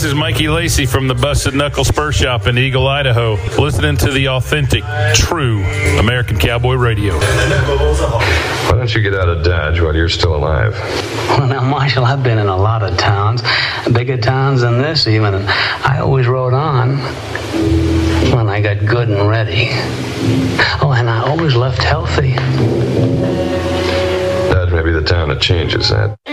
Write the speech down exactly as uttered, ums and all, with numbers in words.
This is Mikey Lacey from the Busted Knuckle Spur Shop in Eagle, Idaho, listening to the authentic, true American Cowboy Radio. Why don't you get out of Dodge while you're still alive? Well, now, Marshall, I've been in a lot of towns, bigger towns than this even, and I always rode on when I got good and ready. Oh, and I always left healthy. Dodge may be the town that changes that.